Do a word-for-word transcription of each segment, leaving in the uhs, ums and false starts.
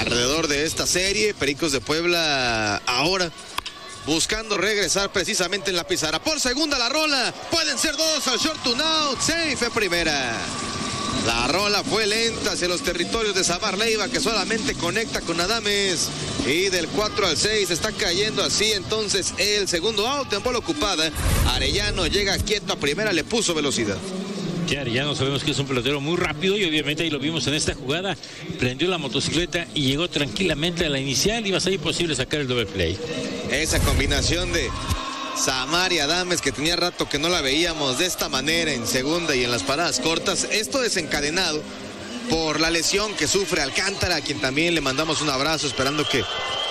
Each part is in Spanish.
alrededor de esta serie. Pericos de Puebla ahora buscando regresar precisamente en la pizarra. Por segunda la rola, pueden ser dos al short to out, safe en primera. La rola fue lenta hacia los territorios de Samar Leiva, que solamente conecta con Adames. Y del cuatro al seis está cayendo así entonces el segundo out en bola ocupada. Arellano llega quieto a primera, le puso velocidad. Ya Arellano sabemos que es un pelotero muy rápido y obviamente ahí lo vimos en esta jugada. Prendió la motocicleta y llegó tranquilamente a la inicial. Iba a ser imposible sacar el doble play. Esa combinación de Samar y Adames, que tenía rato que no la veíamos de esta manera en segunda y en las paradas cortas. Esto desencadenado por la lesión que sufre Alcántara, a quien también le mandamos un abrazo, esperando que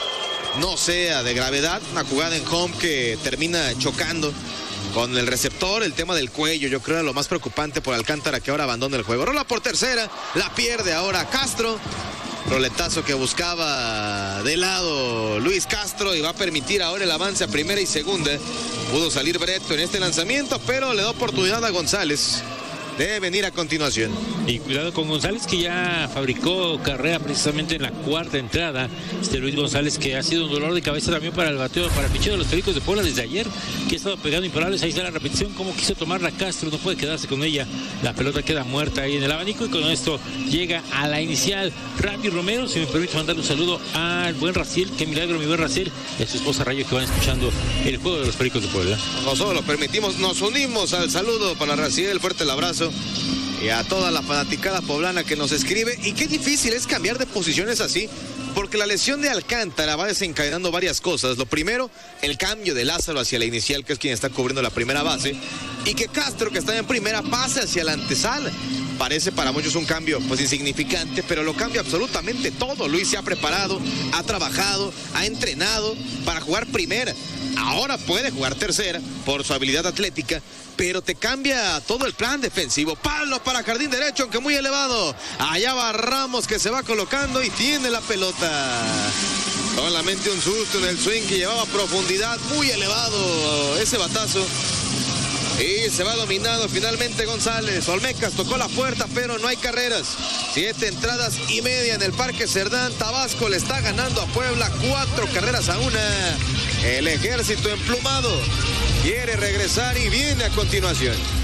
no sea de gravedad. Una jugada en home que termina chocando con el receptor, el tema del cuello, yo creo era lo más preocupante por Alcántara, que ahora abandona el juego. Rola por tercera, la pierde ahora Castro. Roletazo que buscaba de lado Luis Castro y va a permitir ahora el avance a primera y segunda. Pudo salir Breto en este lanzamiento, pero le da oportunidad a González. Debe venir a continuación. Y cuidado con González, que ya fabricó carrera precisamente en la cuarta entrada. Este Luis González, que ha sido un dolor de cabeza también para el bateo, para el picheo de los Pericos de Puebla desde ayer, que ha estado pegando imparables. Ahí está la repetición, cómo quiso tomarla Castro, no puede quedarse con ella. La pelota queda muerta ahí en el abanico y con esto llega a la inicial. Randy Romero, si me permite mandarle un saludo al buen Raciel, qué milagro mi buen Raciel, y a su esposa Rayo, que van escuchando el juego de los Pericos de Puebla. Nosotros lo permitimos, nos unimos al saludo para Raciel, fuerte el abrazo. Y a toda la fanaticada poblana que nos escribe. Y qué difícil es cambiar de posiciones así, porque la lesión de Alcántara va desencadenando varias cosas. Lo primero, el cambio de Lázaro hacia la inicial, que es quien está cubriendo la primera base, y que Castro, que está en primera, pase hacia la antesala. Parece para muchos un cambio pues insignificante, pero lo cambia absolutamente todo. Luis se ha preparado, ha trabajado, ha entrenado para jugar primera. Ahora puede jugar tercera por su habilidad atlética, pero te cambia todo el plan defensivo. Palo para jardín derecho, aunque muy elevado. Allá va Ramos, que se va colocando y tiene la pelota. Solamente un susto en el swing que llevaba profundidad, muy elevado ese batazo. Y se va dominado finalmente González. Olmecas tocó la puerta, pero no hay carreras. Siete entradas y media en el Parque Cerdán. Tabasco le está ganando a Puebla cuatro carreras a una. El Ejército emplumado quiere regresar y viene a continuación.